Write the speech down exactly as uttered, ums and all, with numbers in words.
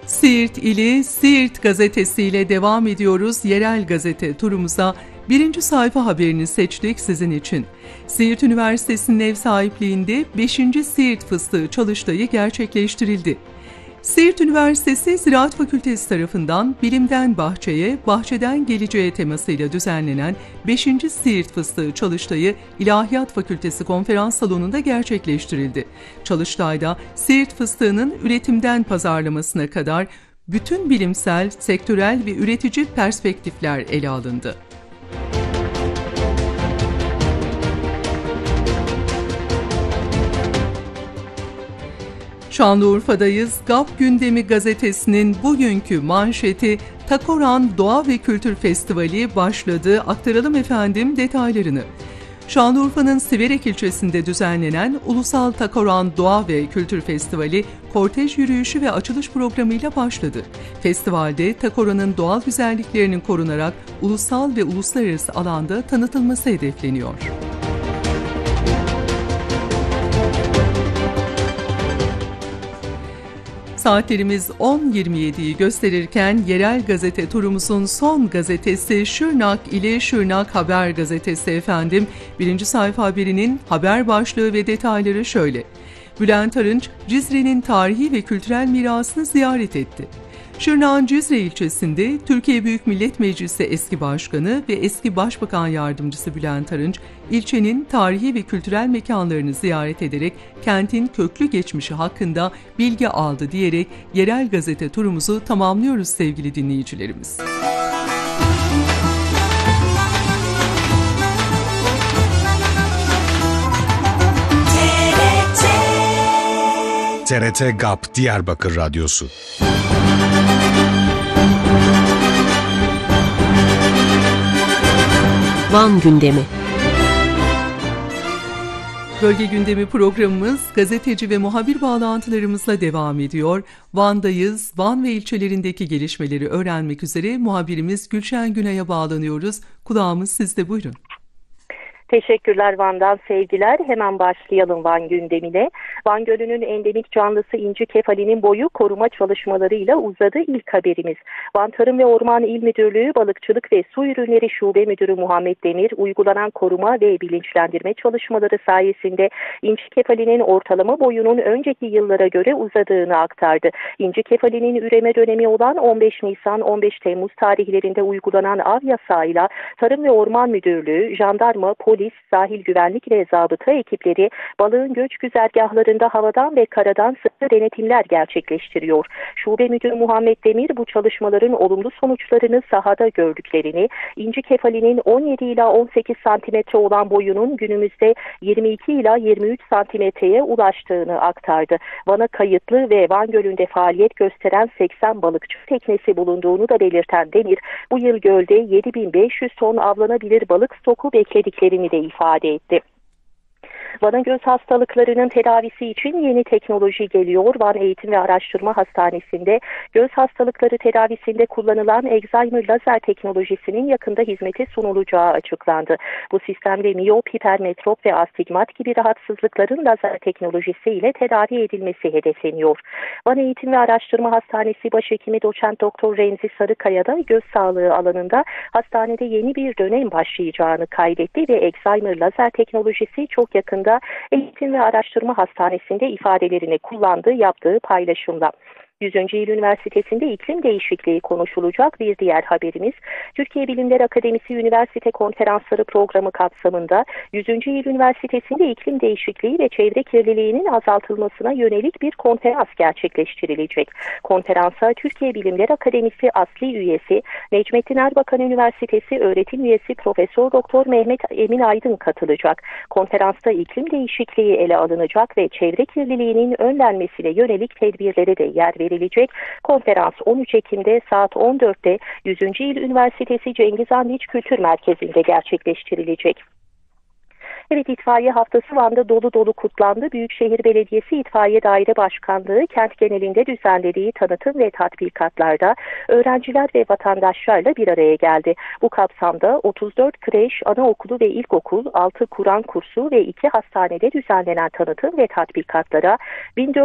Siirt ili Siirt gazetesiyle devam ediyoruz. Yerel gazete turumuza birinci sayfa haberini seçtik sizin için. Siirt Üniversitesi'nin ev sahipliğinde beşinci Siirt Fıstığı Çalıştayı gerçekleştirildi. Siirt Üniversitesi Ziraat Fakültesi tarafından Bilimden Bahçeye, Bahçeden Geleceğe temasıyla düzenlenen beşinci Siirt Fıstığı Çalıştayı İlahiyat Fakültesi Konferans Salonu'nda gerçekleştirildi. Çalıştay'da Siirt fıstığının üretimden pazarlamasına kadar bütün bilimsel, sektörel ve üretici perspektifler ele alındı. Şanlıurfa'dayız. G A P Gündemi gazetesinin bugünkü manşeti Takoran Doğa ve Kültür Festivali başladı. Aktaralım efendim detaylarını. Şanlıurfa'nın Siverek ilçesinde düzenlenen Ulusal Takoran Doğa ve Kültür Festivali kortej yürüyüşü ve açılış programıyla başladı. Festivalde Takoran'ın doğal güzelliklerinin korunarak ulusal ve uluslararası alanda tanıtılması hedefleniyor. Saatlerimiz on yirmi yediyi gösterirken yerel gazete turumuzun son gazetesi Şırnak ile Şırnak Haber gazetesi efendim. Birinci sayfa haberinin haber başlığı ve detayları şöyle. Bülent Arınç, Cizre'nin tarihi ve kültürel mirasını ziyaret etti. Şırnak'ın Cizre ilçesinde Türkiye Büyük Millet Meclisi eski başkanı ve eski başbakan yardımcısı Bülent Arınç, ilçenin tarihi ve kültürel mekanlarını ziyaret ederek kentin köklü geçmişi hakkında bilgi aldı diyerek yerel gazete turumuzu tamamlıyoruz sevgili dinleyicilerimiz. T R T G A P Diyarbakır Radyosu. Van Gündemi. Bölge gündemi programımız gazeteci ve muhabir bağlantılarımızla devam ediyor. Van'dayız. Van ve ilçelerindeki gelişmeleri öğrenmek üzere muhabirimiz Gülşen Günay'a bağlanıyoruz. Kulağımız sizde, buyurun. Teşekkürler, Van'dan sevgiler. Hemen başlayalım Van gündemine. Van Gölü'nün endemik canlısı inci kefalinin boyu koruma çalışmalarıyla uzadı. İlk haberimiz. Van Tarım ve Orman İl Müdürlüğü Balıkçılık ve Su Ürünleri Şube Müdürü Muhammed Demir, uygulanan koruma ve bilinçlendirme çalışmaları sayesinde inci kefalinin ortalama boyunun önceki yıllara göre uzadığını aktardı. İnci kefalinin üreme dönemi olan on beş Nisan on beş Temmuz tarihlerinde uygulanan av yasağıyla Tarım ve Orman Müdürlüğü, jandarma, polis, sahil güvenlik ve zabıta ekipleri balığın göç güzergahlarında havadan ve karadan sıkı denetimler gerçekleştiriyor. Şube Müdürü Muhammed Demir bu çalışmaların olumlu sonuçlarını sahada gördüklerini, inci kefalinin on yedi ila on sekiz santimetre olan boyunun günümüzde yirmi iki ila yirmi üç santimetreye ulaştığını aktardı. Van'a kayıtlı ve Van Gölü'nde faaliyet gösteren seksen balıkçı teknesi bulunduğunu da belirten Demir, bu yıl gölde yedi bin beş yüz ton avlanabilir balık stoku beklediklerini de ifade etti. Van'ın göz hastalıklarının tedavisi için yeni teknoloji geliyor. Van Eğitim ve Araştırma Hastanesi'nde göz hastalıkları tedavisinde kullanılan Excimer lazer teknolojisinin yakında hizmete sunulacağı açıklandı. Bu sistemde miyop, hipermetrop ve astigmat gibi rahatsızlıkların lazer teknolojisiyle tedavi edilmesi hedefleniyor. Van Eğitim ve Araştırma Hastanesi Başhekimi Doçent Doktor Remzi Sarıkaya da göz sağlığı alanında hastanede yeni bir dönem başlayacağını kaydetti ve Excimer lazer teknolojisi çok yakında Eğitim ve Araştırma Hastanesi'nde ifadelerini kullandığı yaptığı paylaşımda. yüzüncü Yıl Üniversitesi'nde iklim değişikliği konuşulacak. Bir diğer haberimiz, Türkiye Bilimler Akademisi Üniversite Konferansları programı kapsamında yüzüncü Yıl Üniversitesi'nde iklim değişikliği ve çevre kirliliğinin azaltılmasına yönelik bir konferans gerçekleştirilecek. Konferansa Türkiye Bilimler Akademisi asli üyesi, Necmettin Erbakan Üniversitesi öğretim üyesi Profesör Doktor Mehmet Emin Aydın katılacak. Konferansta iklim değişikliği ele alınacak ve çevre kirliliğinin önlenmesine yönelik tedbirlere de yer verilecek. Konferans on üç Ekim'de saat on dörtte yüzüncü Yıl Üniversitesi Cengiz Han Liç Kültür Merkezi'nde gerçekleştirilecek. Evet, itfaiye haftası Van'da dolu dolu kutlandı. Büyükşehir Belediyesi İtfaiye Daire Başkanlığı kent genelinde düzenlediği tanıtım ve tatbikatlarda öğrenciler ve vatandaşlarla bir araya geldi. Bu kapsamda otuz dört kreş, anaokulu ve ilkokul, altı Kur'an kursu ve iki hastanede düzenlenen tanıtım ve tatbikatlara